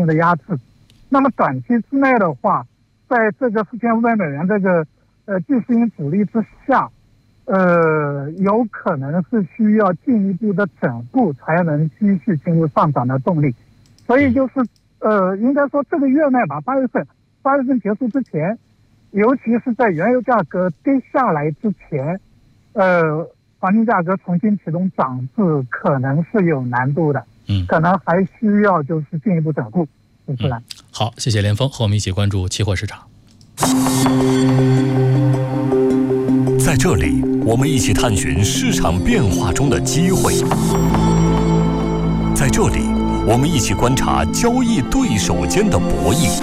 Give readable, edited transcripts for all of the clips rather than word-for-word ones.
定的压制。那么短期之内的话，在这个4500美元这个继续性阻力之下，有可能是需要进一步的整固才能继续进入上涨的动力。所以就是应该说这个月内吧，8月份结束之前，尤其是在原油价格跌下来之前，黄金价格重新启动涨势可能是有难度的，可能还需要就是进一步整固。 好，谢谢连峰，和我们一起关注期货市场。 在这里，我们一起探寻市场变化中的机会。在这里，我们一起观察交易对手间的博弈。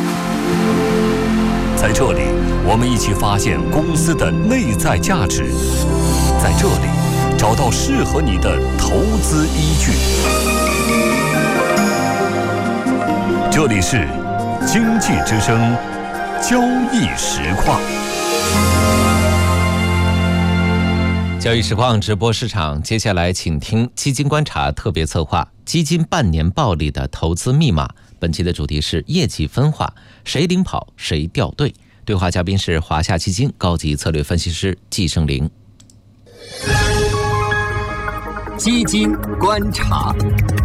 在这里，我们一起发现公司的内在价值。在这里，找到适合你的投资依据。这里是经济之声交易实况。 交易实况直播市场，接下来请听基金观察特别策划基金半年报里的投资密码。本期的主题是业绩分化，谁领跑谁掉队。对话嘉宾是华夏基金高级策略分析师季胜林。 基金观察。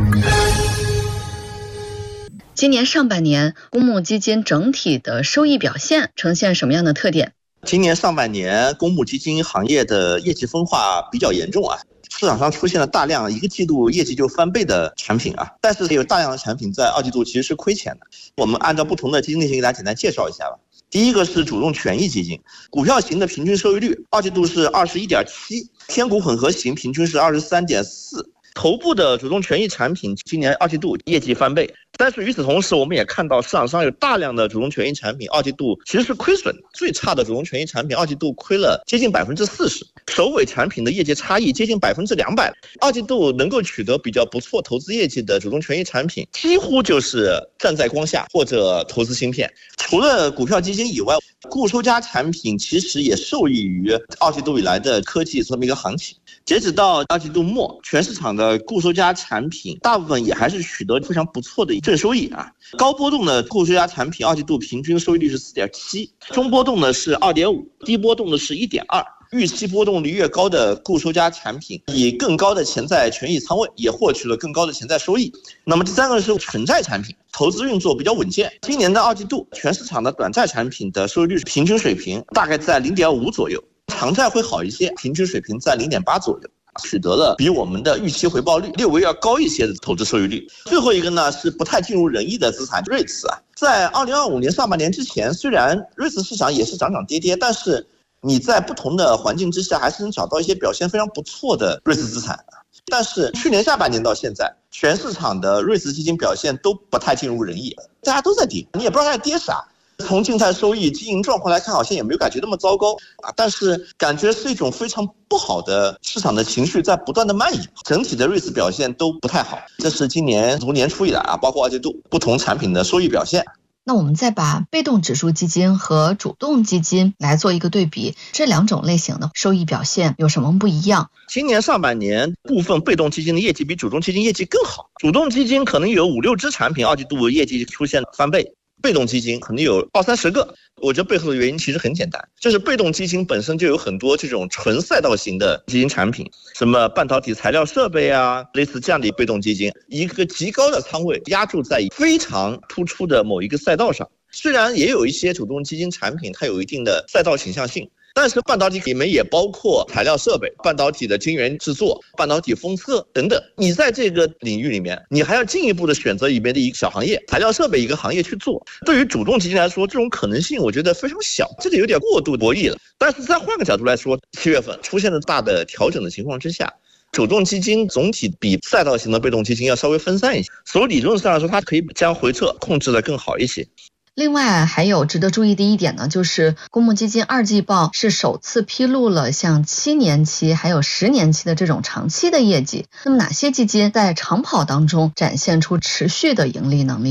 今年上半年公募基金整体的收益表现呈现什么样的特点？ 今年上半年公募基金行业的业绩分化比较严重啊，市场上出现了大量一个季度业绩就翻倍的产品啊，但是也有大量的产品在二季度其实是亏钱的。我们按照不同的基金类型给大家简单介绍一下吧。第一个是主动权益基金，股票型的平均收益率二季度是21.7%，偏股混合型平均是23.4%。头部的主动权益产品今年二季度业绩翻倍，但是与此同时，我们也看到市场上有大量的主动权益产品二季度其实是亏损，最差的主动权益产品二季度亏了接近40%，首尾产品的业绩差异接近200%。二季度能够取得比较不错投资业绩的主动权益产品，几乎就是站在光下或者投资芯片。除了股票基金以外，固收加产品其实也受益于二季度以来的科技这么一个行情。截止到二季度末，全市场的固收加产品大部分也还是取得非常不错的正收益啊。高波动的固收加产品二季度平均收益率是4.7%，中波动的是2.5%，低波动的是1.2%。预期波动率越高的固收加产品，以更高的潜在权益仓位也获取了更高的潜在收益。那么第三个是纯债产品，投资运作比较稳健。今年的二季度，全市场的短债产品的收益率平均水平大概在0.5左右，长债会好一些，平均水平在0.8左右，取得了比我们的预期回报率略微要高一些的投资收益率。最后一个呢是不太尽如人意的资产，瑞慈啊，在2025年上半年之前，虽然瑞慈市场也是涨涨跌跌，但是你在不同的环境之下还是能找到一些表现非常不错的瑞慈资产。但是去年下半年到现在，全市场的瑞慈基金表现都不太尽如人意，大家都在跌，你也不知道它在跌啥。从静态收益、经营状况来看，好像也没有感觉那么糟糕啊，但是感觉是一种非常不好的市场的情绪在不断的蔓延，整体的瑞慈表现都不太好。这是今年从年初以来啊，包括二季度不同产品的收益表现。 那我们再把被动指数基金和主动基金来做一个对比，这两种类型的收益表现有什么不一样？ 今年上半年部分被动基金的业绩比主动基金业绩更好，主动基金可能有5-6只产品二季度业绩出现翻倍，被动基金可能有20-30个。我觉得背后的原因其实很简单，就是被动基金本身就有很多这种纯赛道型的基金产品，什么半导体材料设备啊，类似这样的被动基金，一个极高的仓位压注在非常突出的某一个赛道上。虽然也有一些主动基金产品它有一定的赛道倾向性，但是半导体里面也包括材料设备、半导体的晶圆制作、半导体封测等等。你在这个领域里面，你还要进一步的选择里面的一个小行业，材料设备一个行业去做。对于主动基金来说，这种可能性我觉得非常小，这个有点过度博弈了。但是再换个角度来说，7月份出现了大的调整的情况之下，主动基金总体比赛道型的被动基金要稍微分散一些，所以理论上来说，它可以将回撤控制得更好一些。 另外还有值得注意的一点呢，就是公募基金二季报是首次披露了像7年期还有10年期的这种长期的业绩。那么哪些基金在长跑当中展现出持续的盈利能力呢？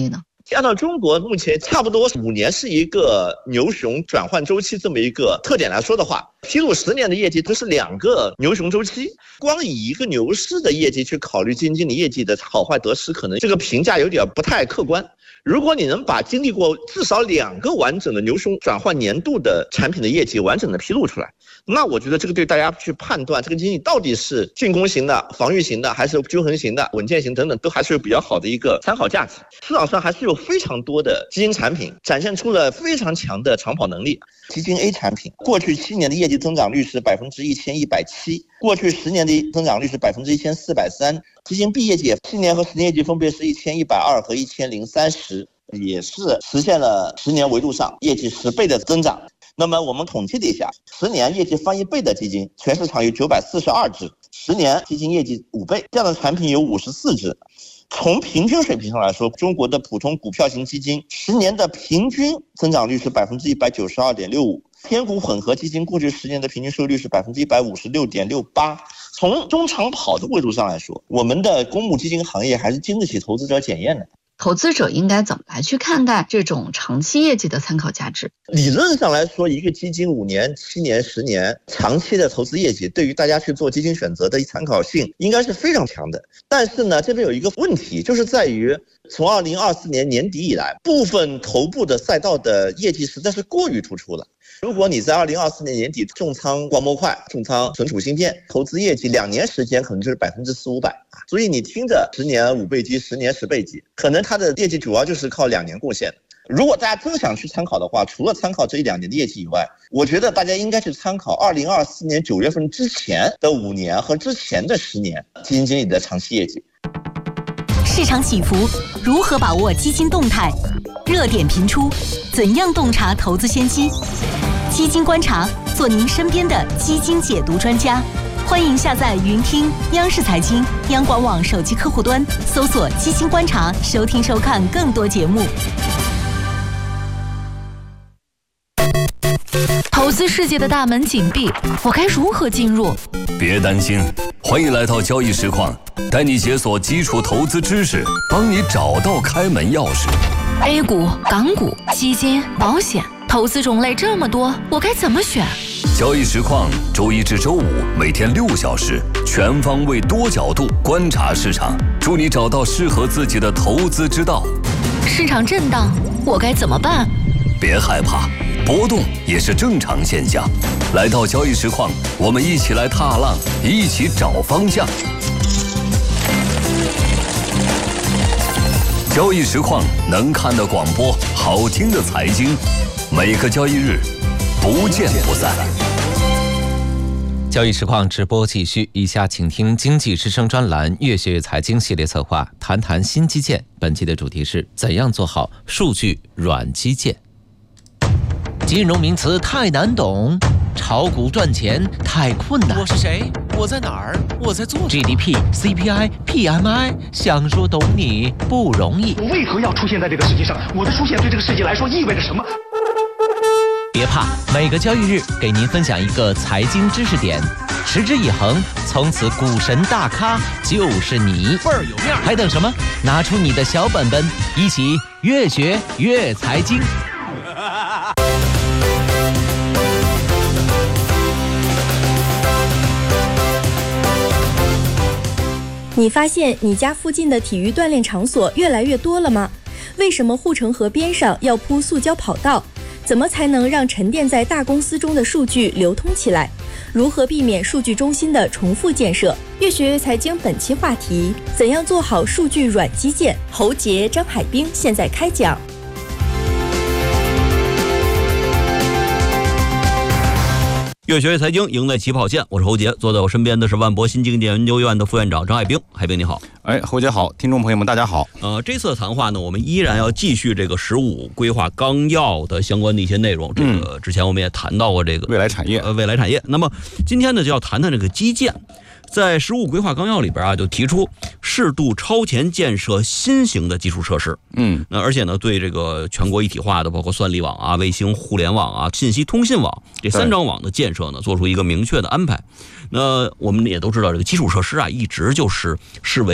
按照中国目前差不多5年是一个牛熊转换周期这么一个特点来说的话，披露10年的业绩，这是2个牛熊周期。光以一个牛市的业绩去考虑基金经理业绩的好坏得失，可能这个评价有点不太客观。如果你能把经历过至少2个完整的牛熊转换年度的产品的业绩完整的披露出来，那我觉得这个对大家去判断这个基金到底是进攻型的、防御型的，还是均衡型的、稳健型等等，都还是有比较好的一个参考价值。市场上还是有非常多的基金产品展现出了非常强的长跑能力。基金 A 产品过去7年的业绩增长率是1170%，过去10年的增长率是1430%。基金 B 业绩7年和10年业绩分别是1120和1030，也是实现了10年维度上业绩10倍的增长。那么我们统计了一下，10年业绩翻1倍的基金，全市场有942只；10年基金业绩5倍，这样的产品有54只。从平均水平上来说，中国的普通股票型基金10年的平均增长率是192.65%，偏股混合基金过去10年的平均收益率是156.68%。从中长跑的维度上来说，我们的公募基金行业还是经得起投资者检验的。 投资者应该怎么来去看待这种长期业绩的参考价值？ 理论上来说，一个基金5年、7年、10年长期的投资业绩，对于大家去做基金选择的参考性应该是非常强的。但是呢，这边有一个问题，就是在于从2024年年底以来，部分头部的赛道的业绩实在是过于突出了。如果你在2024年年底重仓光模块、重仓存储芯片，投资业绩2年时间可能就是400%-500%。所以你听着10年5倍基、10年10倍基，可能它的业绩主要就是靠2年贡献的。如果大家真想去参考的话，除了参考这1-2年的业绩以外，我觉得大家应该去参考2024年9月份之前的5年和之前的10年基金经理的长期业绩。 市场起伏，如何把握基金动态？热点频出，怎样洞察投资先机？基金观察，做您身边的基金解读专家。欢迎下载云听央视财经、央广网手机客户端，搜索基金观察，收听收看更多节目。 投资世界的大门紧闭，我该如何进入？ 别担心，欢迎来到交易实况，带你解锁基础投资知识，帮你找到开门钥匙。 A 股、港股、基金、保险，投资种类这么多，我该怎么选？ 交易实况周一至周五每天6小时，全方位多角度观察市场，助你找到适合自己的投资之道。 市场震荡，我该怎么办？ 别害怕，波动也是正常现象。来到交易实况，我们一起来踏浪，一起找方向。交易实况能看的广播，好听的财经，每个交易日不见不散。 交易实况直播继续，以下请听经济之声专栏越学越财经系列策划，谈谈新基建。本期的主题是怎样做好数据软基建。金融名词太难懂，炒股赚钱太困难。 我是谁？我在哪儿？我在做 GDP、CPI、PMI， 想说懂你不容易。 我为何要出现在这个世界上？我的出现对这个世界来说意味着什么？ 别怕，每个交易日给您分享一个财经知识点，持之以恒，从此股神大咖就是你， 倍儿有面。 还等什么？拿出你的小本本，一起越学越财经。 你发现你家附近的体育锻炼场所越来越多了吗？为什么护城河边上要铺塑胶跑道？怎么才能让沉淀在大公司中的数据流通起来？如何避免数据中心的重复建设？越学越财经本期话题：怎样做好数据软基建？侯杰、张海滨现在开讲。 越学越财经，赢在起跑线。我是侯杰，坐在我身边的是万博新经济研究院的副院长张海滨。海滨你好。 侯杰好，听众朋友们大家好。 这次的谈话呢，我们依然要继续这个15规划纲要的相关的一些内容。这个之前我们也谈到过这个未来产业， 未来产业。那么今天呢，就要谈谈这个基建。在15规划纲要里边啊，就提出适度超前建设新型的基础设施。那而且呢，对这个全国一体化的，包括算力网啊、卫星互联网啊、信息通信网这3张网的建设呢，做出一个明确的安排。那我们也都知道，这个基础设施啊，一直就是视为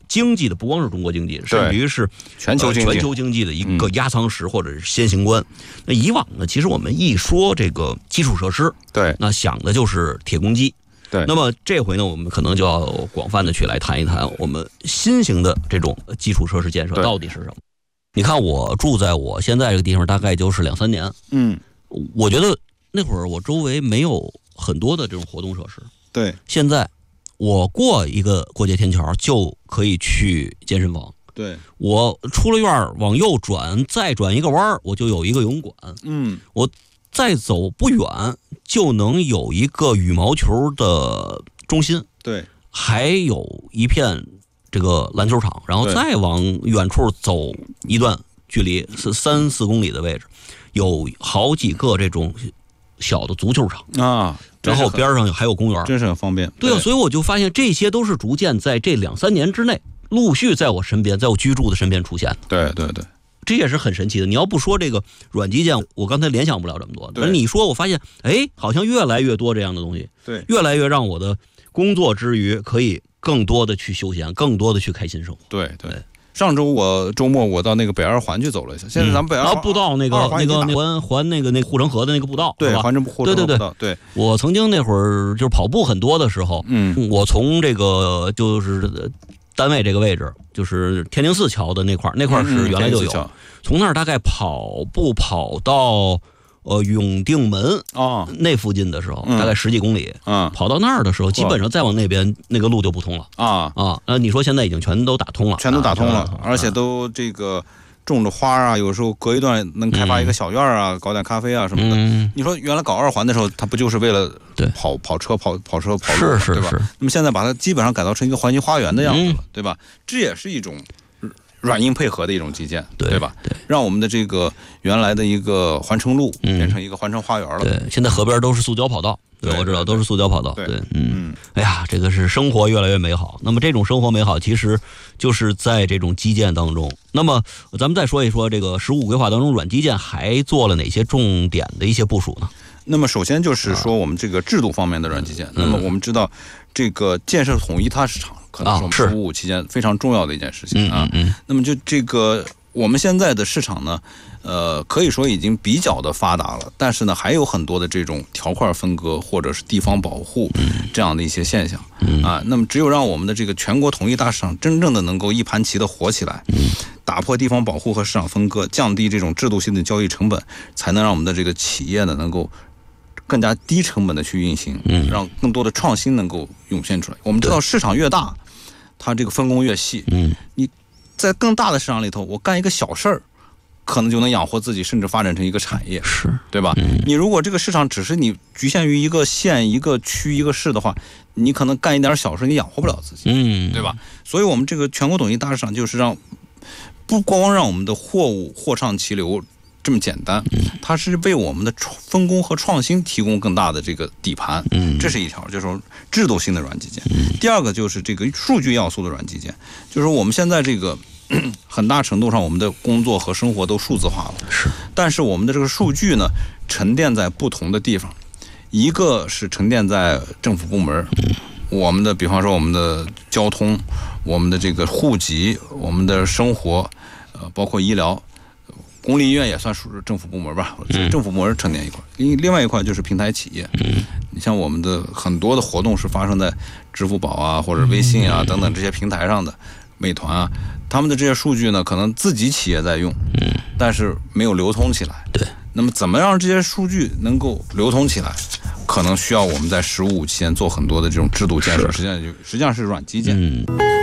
经济的不光是中国经济，甚至于是全球经济的一个压舱石或者是先行官。那以往呢，其实我们一说这个基础设施， 对， 那想的就是铁公鸡。 对， 那么这回呢，我们可能就要广泛的去来谈一谈我们新型的这种基础设施建设到底是什么。你看，我住在我现在这个地方，大概就是2-3年。我觉得那会儿我周围没有很多的这种活动设施。 对， 现在我过一个过街天桥就可以去健身房。 对， 我出了院往右转，再转一个弯，我就有一个游泳馆。我再走不远就能有一个羽毛球的中心。 对， 还有一片这个篮球场，然后再往远处走一段距离，是3-4公里的位置，有好几个这种小的足球场啊， 然后边上还有公园， 真是很方便。 对啊，所以我就发现这些都是逐渐在这2-3年之内陆续在我身边，在我居住的身边出现的。 对对对， 这也是很神奇的。你要不说这个软基建，我刚才联想不了这么多。但是你说，我发现，哎，好像越来越多这样的东西， 对， 越来越让我的工作之余可以更多的去休闲，更多的去开心生活。 对对。上周周末我到那个北二环去走了一下，现在咱们北二环步道那个环那个护城河的那个步道， 对，环城护城河步道，对。 我曾经那会儿就是跑步很多的时候，我从这个就是单位这个位置，就是天宁寺桥的那块是原来就有，从那儿大概跑步跑到永定门那附近的时候，大概10几公里，跑到那儿的时候，基本上再往那边那个路就不通了你说现在已经全都打通了， 而且都这个种着花啊，有时候隔一段能开发一个小院啊，搞点咖啡啊什么的。你说原来搞2环的时候，它不就是为了跑路，对吧？那么现在把它基本上改造成一个环形花园的样子了，对吧？这也是一种软硬配合的一种基建，对吧？对，让我们的这个原来的一个环城路变成一个环城花园了。 对，现在河边都是塑胶跑道。对，我知道都是塑胶跑道。对，哎呀，这个是生活越来越美好。那么这种生活美好，其实就是在这种基建当中。那么咱们再说一说这个15规划当中，软基建还做了哪些重点的一些部署呢？ 那么首先就是说我们这个制度方面的软基建。那么我们知道，这个建设统一它市场可能是我们15期间非常重要的一件事情啊。那么就这个我们现在的市场呢，可以说已经比较的发达了，但是呢，还有很多的这种条块分割或者是地方保护这样的一些现象啊。那么只有让我们的这个全国统一大市场真正的能够一盘棋的活起来，打破地方保护和市场分割，降低这种制度性的交易成本，才能让我们的这个企业呢能够更加低成本的去运行，让更多的创新能够涌现出来。我们知道市场越大，它这个分工越细，你在更大的市场里头，我干一个小事儿，可能就能养活自己，甚至发展成一个产业，对吧？你如果这个市场只是你局限于一个县、一个区、一个市的话，你可能干一点小事，你养活不了自己，对吧？所以我们这个全国统一大市场就是不光让我们的货物货畅其流这么简单，它是为我们的分工和创新提供更大的这个底盘，这是一条，就是说制度性的软基建。第二个就是这个数据要素的软基建，就是说我们现在这个很大程度上我们的工作和生活都数字化了，但是我们的这个数据呢沉淀在不同的地方，一个是沉淀在政府部门，我们的比方说我们的交通，我们的这个户籍，我们的生活，包括医疗。公立医院也算属于政府部门吧，政府部门沉淀一块，另外一块就是平台企业。你像我们的很多的活动是发生在支付宝啊或者微信啊等等这些平台上的，美团啊，他们的这些数据呢，可能自己企业在用，但是没有流通起来。 对， 那么怎么让这些数据能够流通起来，可能需要我们在15期间做很多的这种制度建设，实际上是软基建。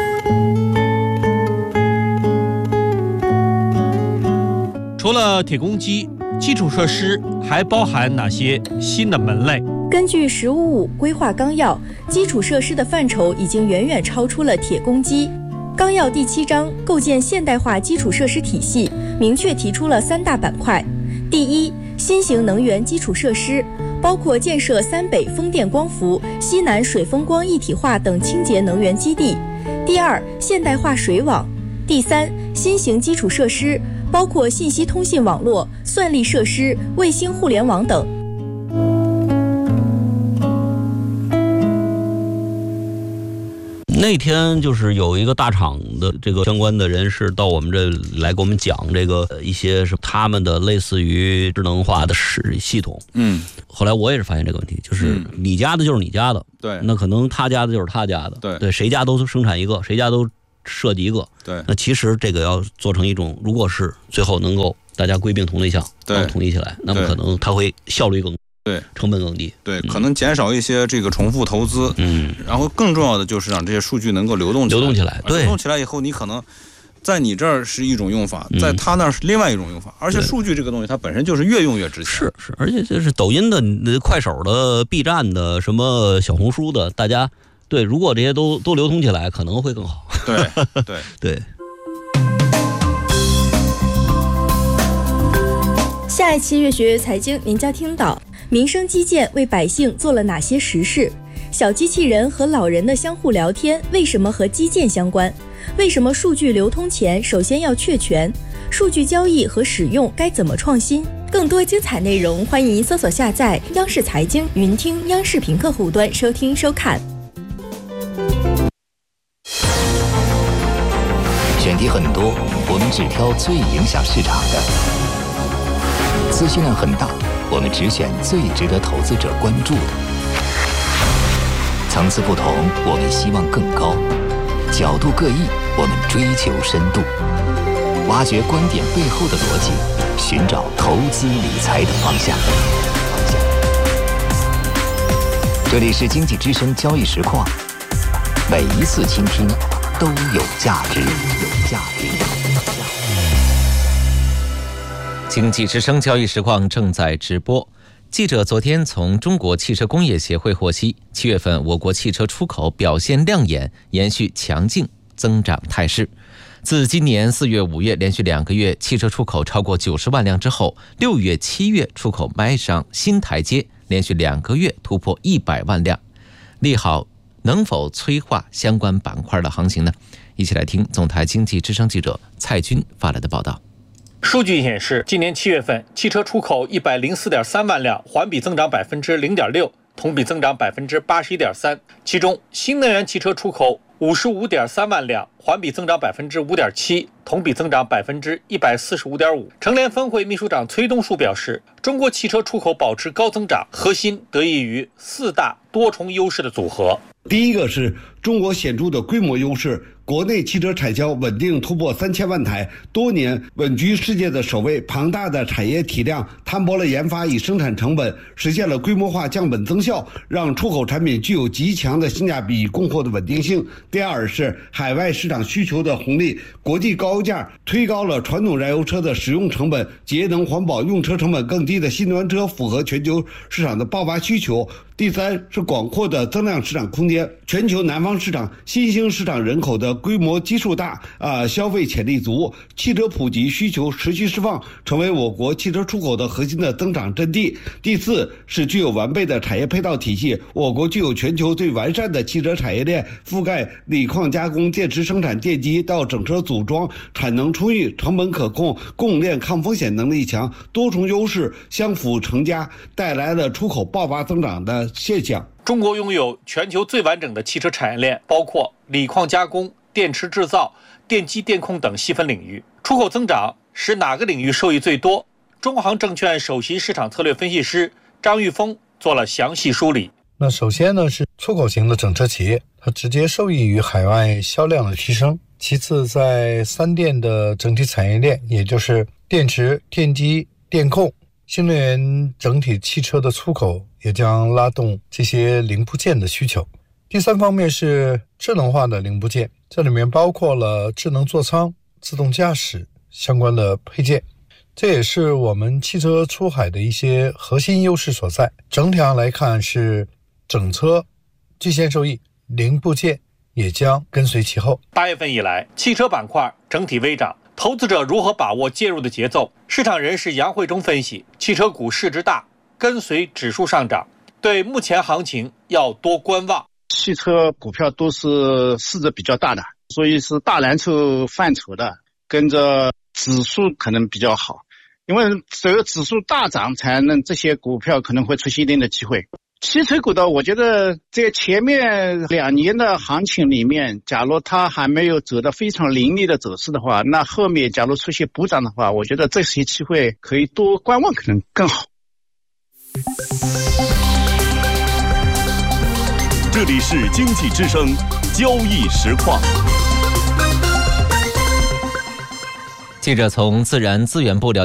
除了铁公鸡，基础设施还包含哪些新的门类？ 根据“15规划纲要”，基础设施的范畴已经远远超出了铁公鸡。纲要第7章构建现代化基础设施体系，明确提出了3大板块。第一，新型能源基础设施，包括建设3北风电光伏、西南水风光一体化等清洁能源基地。第二，现代化水网。第三，新型基础设施，包括信息通信网络、算力设施、卫星互联网等。 那天就是有一个大厂的这个相关的人士到我们这来给我们讲这个一些是他们的类似于智能化的系统。后来我也是发现这个问题，就是你家的就是你家的， 对， 那可能他家的就是他家的，对，谁家都生产一个，谁家都设计一个， 对。 那其实这个要做成一种，如果是最后能够大家归并同类项，对，统一起来，那么可能它会效率更高。 对， 成本更低， 对，可能减少一些这个重复投资，然后更重要的就是让这些数据能够流动起来，对，流动起来以后，你可能在你这儿是一种用法，在他那儿是另外一种用法，而且数据这个东西它本身就是越用越值钱， 是，而且就是抖音的、快手的、B 站的、什么小红书的，大家对，如果这些都流通起来，可能会更好， 对。 下一期越学越财经，您将听到民生基建为百姓做了哪些实事？小机器人和老人的相互聊天为什么和基建相关？为什么数据流通前首先要确权？数据交易和使用该怎么创新？更多精彩内容，欢迎搜索下载央视财经云听央视频客户端收听收看。 选题很多，我们只挑最影响市场的。资讯量很大，我们只选最值得投资者关注的。层次不同，我们希望更高；角度各异，我们追求深度。挖掘观点背后的逻辑，寻找投资理财的方向。这里是经济之声交易实况，每一次倾听都有价值。 经济之声交易实况正在直播。记者昨天从中国汽车工业协会获悉，7月份我国汽车出口表现亮眼，延续强劲增长态势。自今年4月、5月连续2个月汽车出口超过90万辆之后，6月、7月出口迈上新台阶，连续2个月突破100万辆。利好能否催化相关板块的行情呢？一起来听总台经济之声记者蔡军发来的报道。 数据显示，今年7月份汽车出口104.3万辆，环比增长0.6%，同比增长81.3%。其中，新能源汽车出口55.3万辆，环比增长5.7%，同比增长145.5%。成联分会秘书长崔东树表示，中国汽车出口保持高增长，核心得益于4大多重优势的组合。 第一个是中国显著的规模优势，国内汽车产销稳定突破3000万台，多年稳居世界的首位，庞大的产业体量摊薄了研发与生产成本，实现了规模化降本增效，让出口产品具有极强的性价比与供货的稳定性。第二是海外市场需求的红利，国际高价推高了传统燃油车的使用成本，节能环保、用车成本更低的新能源车符合全球市场的爆发需求。第三是广阔的增量市场空间，全球南方市场、新兴市场人口的规模基数大，消费潜力足，汽车普及需求持续释放，成为我国汽车出口的核心的增长阵地。第四是具有完备的产业配套体系，我国具有全球最完善的汽车产业链，覆盖锂矿加工、电池生产、电机到整车组装，产能充裕，成本可控，供应链抗风险能力强，多重优势相辅成家，带来了出口爆发增长的现象。 中国拥有全球最完整的汽车产业链，包括锂矿加工、电池制造、电机电控等细分领域。出口增长使哪个领域受益最多？中航证券首席市场策略分析师张玉峰做了详细梳理。 那首先呢是出口型的整车企业，它直接受益于海外销量的提升。其次，在3电的整体产业链，也就是电池、电机、电控、新能源整体汽车的出口也将拉动这些零部件的需求。第三方面是智能化的零部件，这里面包括了智能座舱、自动驾驶相关的配件，这也是我们汽车出海的一些核心优势所在。整体上来看是整车最先受益，零部件也将跟随其后。 8月份以来，汽车板块整体微涨，投资者如何把握介入的节奏？市场人士杨慧中分析，汽车股市值大，跟随指数上涨，对目前行情要多观望。 汽车股票都是市值比较大的，所以是大蓝筹范畴的，跟着指数可能比较好，因为只有指数大涨才能这些股票可能会出现一定的机会。 汽车股的，我觉得在前面2年的行情里面，假如它还没有走得非常凌厉的走势的话，那后面假如出现补涨的话，我觉得这些机会可以多观望，可能更好。 这里是经济之声交易实况。 记者从自然资源部了解